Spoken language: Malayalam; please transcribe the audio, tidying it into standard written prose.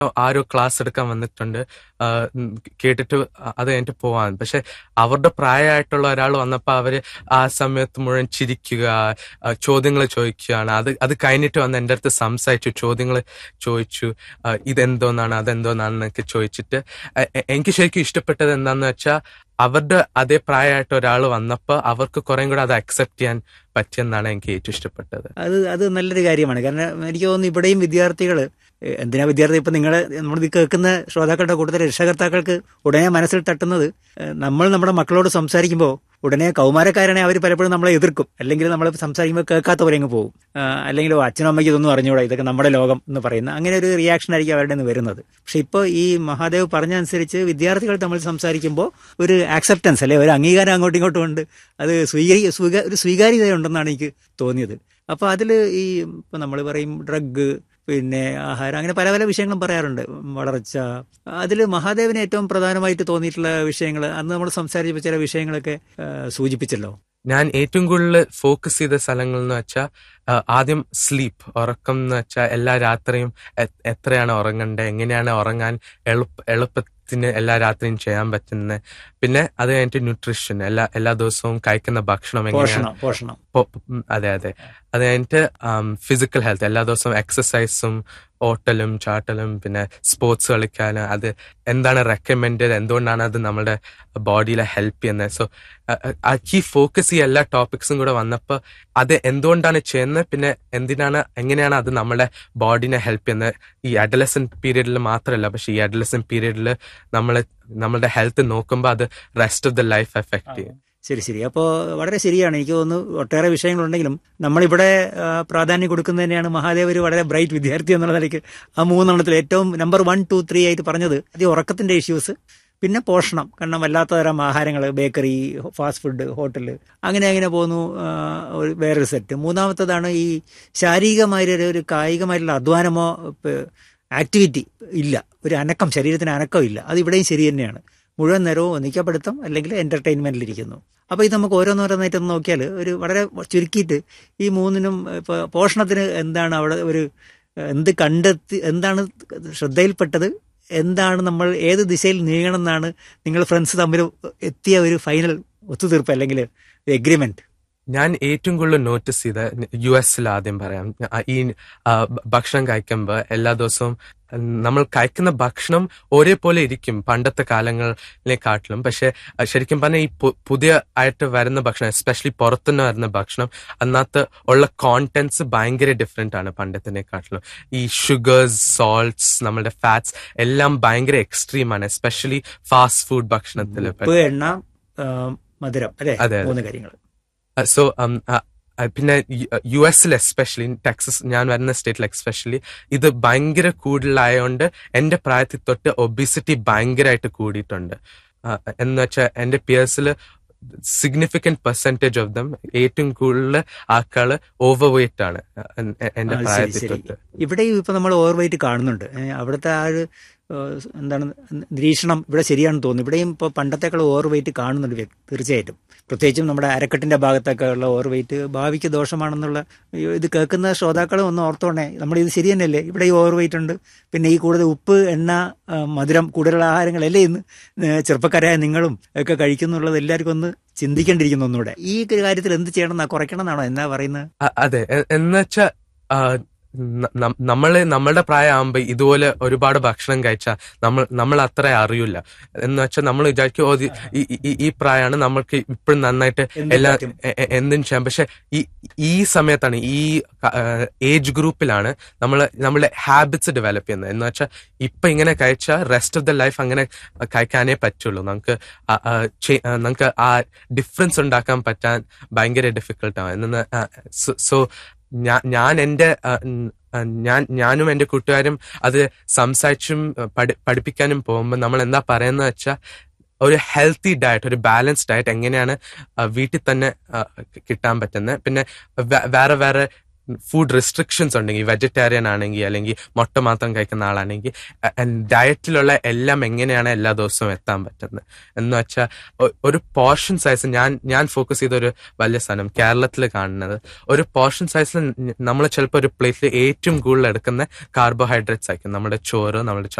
ആരോ ക്ലാസ് എടുക്കാൻ വന്നിട്ടുണ്ട്, കേട്ടിട്ട് അത് കഴിഞ്ഞിട്ട് പോവാൻ. പക്ഷെ അവരുടെ പ്രായമായിട്ടുള്ള ഒരാൾ വന്നപ്പോ അവര് ആ സമയത്ത് മുഴുവൻ ചിരിക്കുക, ചോദ്യങ്ങൾ ചോദിക്കുകയാണ്. അത് കഴിഞ്ഞിട്ട് വന്ന് എൻ്റെ അടുത്ത് സംസാരിച്ചു, ചോദ്യങ്ങൾ ചോദിച്ചു, ഇതെന്തോന്നാണ് അതെന്തോന്നാണെന്നൊക്കെ ചോദിച്ചിട്ട്. എനിക്ക് ശരിക്കും ഇഷ്ടപ്പെട്ടത് എന്താന്ന് വെച്ചാൽ അവരുടെ അതേ പ്രായമായിട്ട് ഒരാൾ വന്നപ്പോൾ അവർക്ക് കുറേ കൂടെ അത് അക്സെപ്റ്റ് ചെയ്യാൻ പറ്റിയെന്നാണ് എനിക്ക് ഏറ്റവും ഇഷ്ടപ്പെട്ടത്. അത് നല്ലൊരു കാര്യമാണ്. കാരണം എനിക്ക് തോന്നുന്നു ഇവിടെയും വിദ്യാർത്ഥികൾ, എന്തിനാ വിദ്യാർത്ഥി, ഇപ്പം നമ്മളിത് കേൾക്കുന്ന ശ്രോതാക്കളുടെ കൂട്ടത്തിൽ രക്ഷകർത്താക്കൾക്ക് ഉടനെ മനസ്സിൽ തട്ടുന്നത്, നമ്മൾ നമ്മുടെ മക്കളോട് സംസാരിക്കുമ്പോൾ ഉടനെ കൗമാരക്കാരനെ അവർ പലപ്പോഴും നമ്മളെ എതിർക്കും, അല്ലെങ്കിൽ നമ്മൾ സംസാരിക്കുമ്പോൾ കേൾക്കാത്ത പോലെ അങ്ങ് പോകും, അല്ലെങ്കിൽ അച്ഛനും അമ്മയ്ക്ക് ഇതൊന്നും അറിഞ്ഞൂടാ, ഇതൊക്കെ നമ്മുടെ ലോകം എന്ന് പറയുന്ന അങ്ങനെ ഒരു റിയാക്ഷൻ ആയിരിക്കും അവരുടെ നിന്ന് വരുന്നത്. പക്ഷെ ഇപ്പോൾ ഈ മഹാദേവ് പറഞ്ഞ അനുസരിച്ച് വിദ്യാർത്ഥികൾ തമ്മിൽ സംസാരിക്കുമ്പോൾ ഒരു ആക്സെപ്റ്റൻസ്, അല്ലെ ഒരു അംഗീകാരം അങ്ങോട്ടും ഇങ്ങോട്ടും ഉണ്ട്, അത് ഒരു സ്വീകാര്യതയുണ്ടെന്നാണ് എനിക്ക് തോന്നിയത്. അപ്പോൾ അതിൽ ഈ ഇപ്പം നമ്മൾ പറയും ഡ്രഗ്, പിന്നെ ആഹാരം, അങ്ങനെ പല പല വിഷയങ്ങളും പറയാറുണ്ട്, വളർച്ച. അതിൽ മഹാദേവിന് ഏറ്റവും പ്രധാനമായിട്ട് തോന്നിയിട്ടുള്ള വിഷയങ്ങൾ അന്ന് നമ്മൾ സംസാരിച്ചപ്പോൾ ചില വിഷയങ്ങളൊക്കെ സൂചിപ്പിച്ചല്ലോ. ഞാൻ ഏറ്റവും കൂടുതൽ ഫോക്കസ് ചെയ്ത സ്ഥലങ്ങൾ എന്ന് വെച്ചാൽ ആദ്യം സ്ലീപ്പ്, ഉറക്കം എന്ന് വെച്ചാൽ എല്ലാ രാത്രിയും എത്രയാണ് ഉറങ്ങേണ്ടത്, എങ്ങനെയാണ് ഉറങ്ങാൻ എളുപ്പത്തിന് എല്ലാ രാത്രിയും ചെയ്യാൻ പറ്റുന്നത്. പിന്നെ അത് കഴിഞ്ഞിട്ട് ന്യൂട്രീഷൻ, എല്ലാ ദിവസവും കഴിക്കുന്ന ഭക്ഷണം എങ്ങനെയാണ്, അതെ അത് കഴിഞ്ഞിട്ട് ഫിസിക്കൽ ഹെൽത്ത്, എല്ലാ ദിവസവും എക്സസൈസും ഓട്ടലും ചാട്ടലും പിന്നെ സ്പോർട്സ് കളിക്കാനും അത് എന്താണ് റെക്കമെൻഡഡ്, എന്തുകൊണ്ടാണ് അത് നമ്മുടെ ബോഡിയിലെ ഹെൽപ്പ് ചെയ്യുന്നത്. സോ ഈ ഫോക്കസ് ഈ എല്ലാ ടോപ്പിക്സും കൂടെ വന്നപ്പോൾ അത് എന്തുകൊണ്ടാണ് ചെയ്യുന്നത്, പിന്നെ എങ്ങനെയാണ് അത് നമ്മുടെ ബോഡിനെ ഹെൽപ്പ് ചെയ്യുന്നത്. ഈ അഡലസന്റ് പീരീഡിൽ മാത്രമല്ല, പക്ഷെ ഈ അഡലസന്റ് പീരീഡിൽ നമ്മളുടെ ഹെൽത്ത് നോക്കുമ്പോൾ അത് rest of the life effect ചെയ്യും. ശരി. അപ്പോൾ വളരെ ശരിയാണ്. എനിക്ക് തോന്നുന്നു ഒട്ടേറെ വിഷയങ്ങളുണ്ടെങ്കിലും നമ്മളിവിടെ പ്രാധാന്യം കൊടുക്കുന്നത് തന്നെയാണ് മഹാദേവ് ഒരു വളരെ ബ്രൈറ്റ് വിദ്യാർത്ഥി എന്നുള്ള നിലയ്ക്ക് ആ 3 ഏറ്റവും നമ്പർ 1, 2, 3 ആയിട്ട് പറഞ്ഞത് അത് ഉറക്കത്തിന്റെ ഇഷ്യൂസ്, പിന്നെ പോഷണം. കാരണം വല്ലാത്ത തരം ആഹാരങ്ങൾ, ബേക്കറി, ഫാസ്റ്റ് ഫുഡ്, ഹോട്ടൽ, അങ്ങനെ പോകുന്നു വേറൊരു സെറ്റ്. മൂന്നാമത്തതാണ് ഈ ശാരീരികമായ ഒരു കായികമായിട്ടുള്ള അധ്വാനമോ ആക്ടിവിറ്റി ഇല്ല, ഒരു അനക്കം, ശരീരത്തിന് അനക്കം ഇല്ല. അത് ഇവിടെയും ശരി തന്നെയാണ്. മുഴുവൻ നേരവും ഒന്നിക്കപ്പെടുത്തം അല്ലെങ്കിൽ എന്റർടൈൻമെന്റിലിരിക്കുന്നു. അപ്പോൾ ഇത് നമുക്ക് ഓരോന്നായിട്ട് നോക്കിയാൽ ഒരു വളരെ ചുരുക്കിയിട്ട് ഈ 3നും ഇപ്പോൾ പോഷണത്തിന് എന്താണ് അവിടെ ഒരു കണ്ടെത്തി, എന്താണ് ശ്രദ്ധയിൽപ്പെട്ടത്, എന്താണ് നമ്മൾ ഏത് ദിശയിൽ നീങ്ങണം എന്നാണ് നിങ്ങൾ ഫ്രണ്ട്സ് തമ്മിൽ എത്തിയ ഒരു ഫൈനൽ ഒത്തുതീർപ്പ് അല്ലെങ്കിൽ എഗ്രിമെന്റ്? ഞാൻ ഏറ്റവും കൂടുതൽ നോട്ടീസ് ചെയ്ത US ആദ്യം പറയാം. ഈ ഭക്ഷണം കഴിക്കുമ്പോൾ എല്ലാ ദിവസവും നമ്മൾ കഴിക്കുന്ന ഭക്ഷണം ഒരേപോലെ ഇരിക്കും പണ്ടത്തെ കാലങ്ങളിലെക്കാട്ടിലും. പക്ഷെ ശരിക്കും പറഞ്ഞാൽ ഈ പുതിയ ആയിട്ട് വരുന്ന ഭക്ഷണം, എസ്പെഷ്യലി പുറത്തുനിന്ന് വരുന്ന ഭക്ഷണം, അതിനകത്ത് ഉള്ള കോണ്ടന്റ്സ് ഭയങ്കര ഡിഫറെന്റ് ആണ് പണ്ടത്തിനെക്കാട്ടിലും. ഈ ഷുഗേഴ്സ്, സോൾട്ട്സ്, നമ്മളുടെ ഫാറ്റ്സ് എല്ലാം ഭയങ്കര എക്സ്ട്രീം ആണ്, എസ്പെഷ്യലി ഫാസ്റ്റ് ഫുഡ് ഭക്ഷണത്തിൽ. എണ്ണ, മധുരം, അതെ, 3 കാര്യങ്ങൾ. സോ പിന്നെ US എസ്പെഷ്യലി ടെക്സസ്, ഞാൻ വരുന്ന സ്റ്റേറ്റിൽ എക്സ്പെഷ്യലി ഇത് ഭയങ്കര കൂടുതലായതുകൊണ്ട് എൻ്റെ പ്രായത്തിൽ തൊട്ട് ഒബിസിറ്റി ഭയങ്കരമായിട്ട് കൂടിയിട്ടുണ്ട്. എന്ന് വെച്ചാൽ എൻ്റെ പിയേഴ്സിൽ സിഗ്നിഫിക്കന്റ് പെർസെന്റേജ് ഓഫ് ദം, ഏറ്റവും കൂടുതൽ ആൾക്കാള് ഓവർ വെയിറ്റ് ആണ് എന്റെ പ്രായത്തിൽ തൊട്ട്. ഇവിടെയും ഇപ്പൊ നമ്മൾ ഓവർ വെയിറ്റ് കാണുന്നുണ്ട്. അവിടുത്തെ ആ ഒരു എന്താണ് നിരീക്ഷണം ഇവിടെ ശരിയാണെന്ന് തോന്നുന്നു. ഇവിടെയും ഇപ്പോൾ പണ്ടത്തേക്കാൾ ഓവർ വെയിറ്റ് കാണുന്നുണ്ട് തീർച്ചയായിട്ടും. പ്രത്യേകിച്ചും നമ്മുടെ അരക്കെട്ടിന്റെ ഭാഗത്തൊക്കെ ഉള്ള ഓവർ വെയിറ്റ് ഭാവിക്ക് ദോഷമാണെന്നുള്ള ഇത് കേൾക്കുന്ന ശ്രോതാക്കളും ഒന്ന് ഓർത്തോണേ. നമ്മളിത് ശരി തന്നെയല്ലേ, ഇവിടെ ഈ ഓവർ വെയിറ്റ് ഉണ്ട്. പിന്നെ ഈ കൂടുതൽ ഉപ്പ്, എണ്ണ, മധുരം, കൂടുതലുള്ള ആഹാരങ്ങളല്ലേ ഇന്ന് ചെറുപ്പക്കാരായ നിങ്ങളും ഒക്കെ കഴിക്കുന്നുള്ളത് എല്ലാവർക്കും ഒന്ന് ചിന്തിക്കേണ്ടിയിരിക്കുന്നു ഒന്നുകൂടെ. ഈ കാര്യത്തിൽ എന്ത് ചെയ്യണം, കുറയ്ക്കണം എന്നാണോ എന്നാ പറയുന്നത്? അതെ, എന്നുവെച്ചാ നമ്മളുടെ പ്രായമാകുമ്പോ ഇതുപോലെ ഒരുപാട് ഭക്ഷണം കഴിച്ചാൽ നമ്മൾ അത്ര അറിയില്ല. എന്ന് വെച്ചാൽ നമ്മൾ വിചാരിക്കും ഈ പ്രായമാണ്, നമ്മൾക്ക് ഇപ്പോഴും നന്നായിട്ട് എല്ലാം എന്തും ചെയ്യാം. പക്ഷെ ഈ സമയത്താണ്, ഈ ഏജ് ഗ്രൂപ്പിലാണ് നമ്മളുടെ ഹാബിറ്റ്സ് ഡെവലപ്പ് ചെയ്യുന്നത്. എന്ന് വെച്ചാൽ ഇപ്പൊ ഇങ്ങനെ കഴിച്ചാൽ റെസ്റ്റ് ഓഫ് ദ ലൈഫ് അങ്ങനെ കഴിക്കാനേ പറ്റുള്ളൂ. നമുക്ക് ആ ഡിഫറൻസ് ഉണ്ടാക്കാൻ പറ്റാൻ ഭയങ്കര ഡിഫിക്കൽട്ടാണ്. സോ ഞാനും എന്റെ കൂട്ടുകാരും അത് സംസാരിച്ചും പഠിപ്പിക്കാനും പോകുമ്പോൾ നമ്മൾ എന്താ പറയുന്നത് വെച്ചാൽ ഒരു ഹെൽത്തി ഡയറ്റ്, ഒരു ബാലൻസ്ഡ് ഡയറ്റ് എങ്ങനെയാണ് വീട്ടിൽ തന്നെ കിട്ടാൻ പറ്റുന്നത്. പിന്നെ വേറെ ഫുഡ് റെസ്ട്രിക്ഷൻസ് ഉണ്ടെങ്കിൽ, വെജിറ്റേറിയൻ ആണെങ്കിൽ അല്ലെങ്കിൽ മുട്ട മാത്രം കഴിക്കുന്ന ആളാണെങ്കിൽ ഡയറ്റിലുള്ള എല്ലാം എങ്ങനെയാണ് എല്ലാ ദിവസവും എത്താൻ പറ്റുന്നത് എന്ന് വെച്ചാൽ ഒരു പോർഷൻ സൈസ് ഞാൻ ഫോക്കസ് ചെയ്ത ഒരു വലിയ സാധനം കേരളത്തിൽ കാണുന്നത്, ഒരു പോർഷൻ സൈസിൽ നമ്മൾ ചിലപ്പോൾ ഒരു പ്ലേറ്റിൽ ഏറ്റവും കൂടുതൽ എടുക്കുന്ന കാർബോഹൈഡ്രേറ്റ്സ് ആയിരിക്കും. നമ്മുടെ ചോറ്, നമ്മുടെ